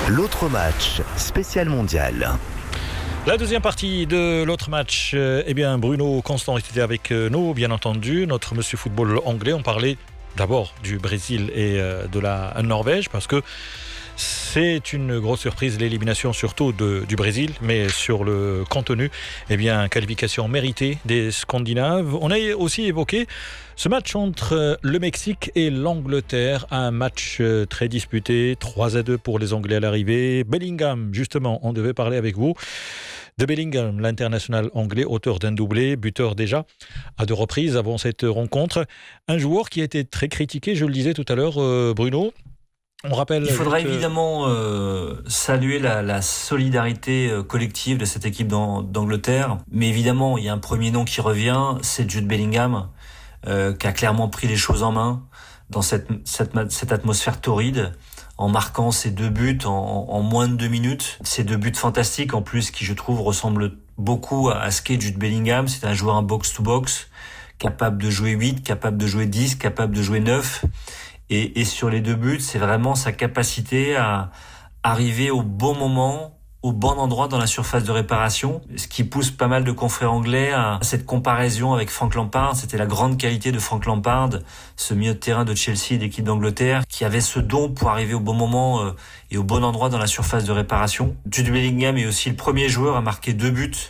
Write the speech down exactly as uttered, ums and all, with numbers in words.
L'autre match, spécial mondial. La deuxième partie de l'autre match, euh, eh bien Bruno Constant était avec nous, bien entendu, notre monsieur football anglais. On parlait d'abord du Brésil et euh, de la Norvège parce que c'est une grosse surprise, l'élimination surtout de, du Brésil, mais sur le contenu, eh bien, qualification méritée des Scandinaves. On a aussi évoqué ce match entre le Mexique et l'Angleterre, un match très disputé, trois à deux pour les Anglais à l'arrivée. Bellingham, justement, on devait parler avec vous de Bellingham, l'international anglais, auteur d'un doublé, buteur déjà à deux reprises avant cette rencontre. Un joueur qui a été très critiqué, je le disais tout à l'heure, euh, Bruno. On rappelle Il faudra que... évidemment euh, saluer la, la solidarité euh, collective de cette équipe d'An- d'Angleterre. Mais évidemment, il y a un premier nom qui revient, c'est Jude Bellingham, euh, qui a clairement pris les choses en main dans cette, cette, cette atmosphère torride, en marquant ses deux buts en, en moins de deux minutes. Ces deux buts fantastiques, en plus, qui je trouve ressemblent beaucoup à, à ce qu'est Jude Bellingham. C'est un joueur en box-to-box, capable de jouer huit, capable de jouer dix, capable de jouer neuf. Et, et sur les deux buts, c'est vraiment sa capacité à arriver au bon moment, au bon endroit dans la surface de réparation. Ce qui pousse pas mal de confrères anglais à cette comparaison avec Frank Lampard. C'était la grande qualité de Frank Lampard, ce milieu de terrain de Chelsea et d'équipe d'Angleterre, qui avait ce don pour arriver au bon moment euh, et au bon endroit dans la surface de réparation. Jude Bellingham est aussi le premier joueur à marquer deux buts